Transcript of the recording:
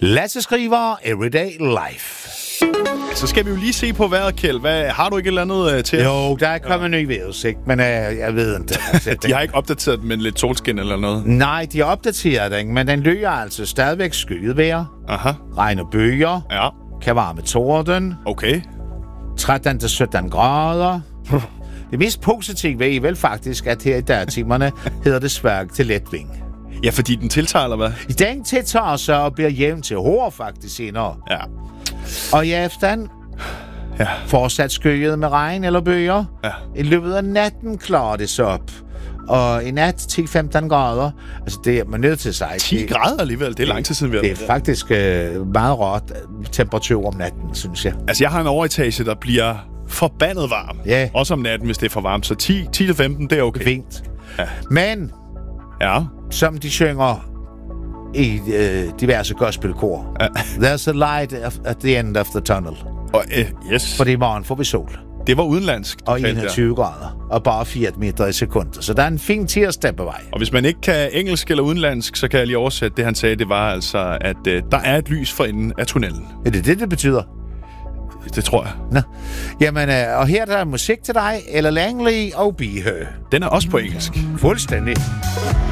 Lasse skriver Everyday Life. Så skal vi jo lige se på vejret, Kjeld. Har du ikke et eller andet til? Jo, der er kommet ny vejrudsigt, men jeg ved ikke. De har ikke opdateret den med lidt solskin eller noget? Nej, de har opdateret den, men den lyder altså stadigvæk skyet vejr. Aha. Regn og bøger. Ja. Kan varme torden. Okay. 13-17 grader. Det mest positive er vel faktisk, at her i dagtimerne hedder det svag til letvind. Ja, fordi den tiltager, eller hvad? I den tiltager så og bliver jævn til hård faktisk senere. Ja. Og i aften fortsat skyet med regn eller bøger. Ja. I løbet af natten klarer det så op. Og i nat 10-15 grader. Altså det er man nødt til at sige. 10 grader alligevel, det er lang tid siden vi har været. Det er faktisk meget råt temperatur om natten, synes jeg. Altså jeg har en overetage, der bliver forbandet varm. Ja. Også om natten, hvis det er for varmt. Så 10-15, det er okay. Fint. Ja. Men, som de synger i diverse gospelkor. There's a light at the end of the tunnel. Yes. For i morgen får vi sol. Det var udenlandsk. Og 21 grader. Og bare 4 meter i sekundet. Så der er en fin tirsdag på vej. Og hvis man ikke kan engelsk eller udenlandsk, så kan jeg lige oversætte det, han sagde. Det var altså, at der er et lys for enden af tunnelen. Er det betyder? Det tror jeg. Nå. Jamen, og her der er musik til dig, Ella Langley og Be Her. Den er også på engelsk. Fuldstændig.